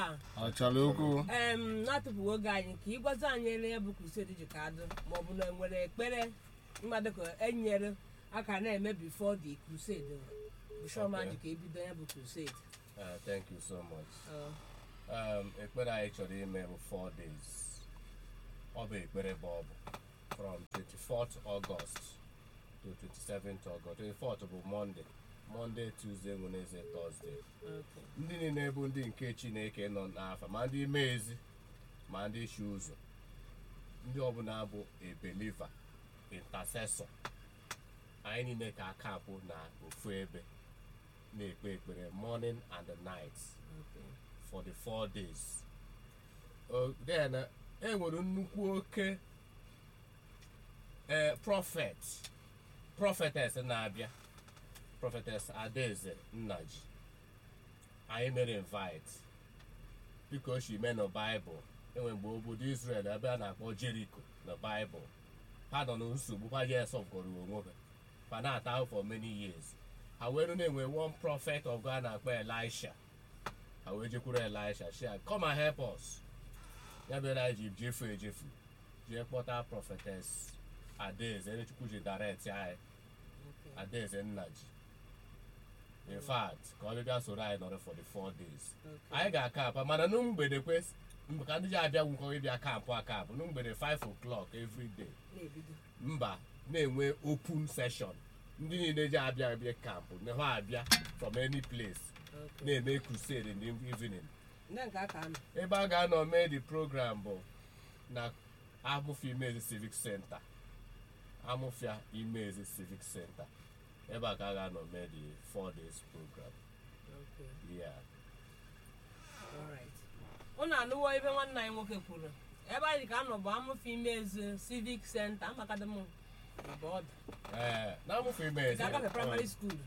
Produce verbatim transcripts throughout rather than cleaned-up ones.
a achara okwu em na-atụpụ oge anyị ka ịgwazi anyị ele ya bụ crusade ji ka adụ maọbụ na nwere ekpere mmadụ ka enyere aka na-eme before the crusade bishọp ji ka ebido ya bụ crusade. Thank you so much. Uh, Um, ekpere anyị chọrọ ime bụ four days. Ọ bụ ekpere bụ ọ bụ from twenty-fourth August to twenty-seventh August. twenty-fourth bụ Monday, Monday, Tuesday, Wednesday, Thursday. okay. Ndị niile bụ ndị nke Chineke nọ n'afa ma ndị ime ezi ma ndị ishi ụzọ, ndị ọbụla bụ a believer, intercessor, anyị niile ka aka apụ na ofu ebe na-ekpe ekpere morning and night Okay. for the four days. Uh, then uh, e nwere nnukwu oke uh, prophet prophetess na-abịa, prophetess Adaeze Nnaji. Anyị mere invite because she mee na Bible. Enwe mgbe obodo Israel ebe a na-akpọ Jericho na Bible, ha nọ na nsogbu, ha yes of gọrọ onwe ha, fa na-ata ahụ for many years. Ha were na-enwe one prophet of God na-akpọ Elisha. Ha wee jekwuru Elisha, she had come and help us. Ya bụ Elijah ji jefu ejefu jee kpọta prophetess Adaeze, ebe Chukwu ji direct anyị, Okay. Adaeze Nnaji. In fact, ka ọ bịa soro anyị nọrọ for the four days. Okay. Anyị ga-aka apa mana na mgbede kwe mgbe ka ndị ji abịa nwụkọ ịbịa kampụ akampụ na mgbede five o'clock every day. Na-ebido. Mba na-enwe open session. Ndị niile ji abịa abịa kampụ na ha abịa from any place Okay. na-eme crusade in the evening. Ndị nke aka anọ. Ebe a ga-anọ mee the program bụ na Amụfia Imezi Civic Center. Amụfia Imezi Civic Center. Ebe a ka a ga-anọ mee the four days program. Okay. Yeah. Alright. Unu anụwo ebe nwanne anyị nwoke kwuru. Ebe anyị ka anọ bụ Amụfia Imezi Civic Center, amakadị m ebe ọ dị. Ee, na Amụfia Imezi. Ga-agafe primary school.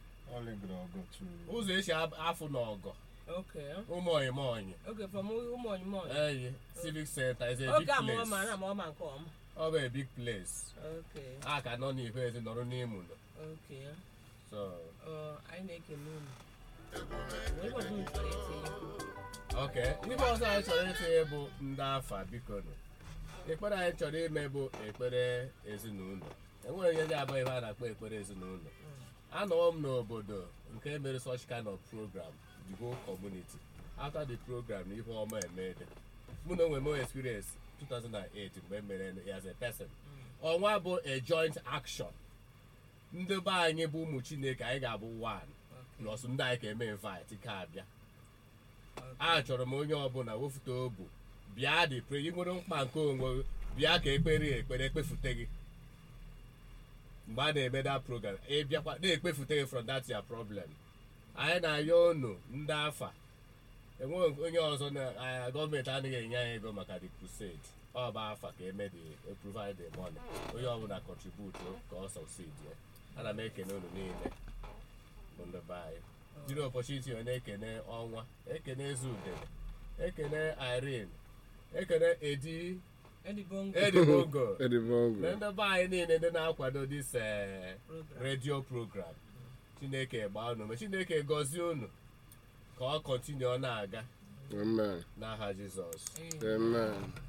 Ụzọ esi afụ n'ọgọ Okay. ụmụ oyimọnyị. Okay, from ụmụonyimọnyị. Eyi, Civic Center is a big Oge amụọ ma place. na ama ọma nke ọma. Ọ bụ a big place. Okay. A ka nọ n'ihu ezi nọrọ n'ime ụlọ. Okay. So, Uh, anyị na-ekele unu. Wee gwa unu chọrọ eti. okay. Ihe ọzọ anyị chọrọ itinye bụ ndị afa biko nụ. Ekpere anyị chọrọ ime bụ ekpere ezinụlọ. Enwere ihe ndị abụọ ebe a na-akpọ ekpere ezinụlọ. Anọọ m n'obodo nke mere such kind of program, the whole community. After the program, ihe ọma emede. Mụ na onwe m experience two thousand eight mgbe mere as a person. Ọnwa bụ a joint action. Ndị be anyị bụ ụmụ Chineke, anyị ga-abụ one. Plus ndị anyị ka eme invite ka abịa. A chọrọ m onye ọbụla wefute obu bịa dị pray, ị nwere mkpa nke onwe bịa ka ekpere ekpere ekpefute gị. Mgbe a na-eme that program, ị bịakwa na-ekpefute gị from that your problem. Anyị na-ayọ unu ndị afa. Enweghị onye ọzọ na gọọmenti anaghị enye anyị ego maka the crusade. Ọ bụ afa ka eme the provide the money. Onye ọbụla contribute ka ọ succeed ya. Ana m ekene unu niile bụ ndị be anyị. Jiri opportunity ọ na-ekene ọnwa, ekene Ezudele, ekene Irene, ekene Edi Eddie Bongo. Eddie Bongo. Eddie Bongo. Na ndị be anyị niile ndị na-akwado this eh, Program. radio program. Chineke gbaa unu ume, Chineke gọzie unu ka ọ continue ọ na-aga Amen. n'aha Jizọs. Amen. Amen.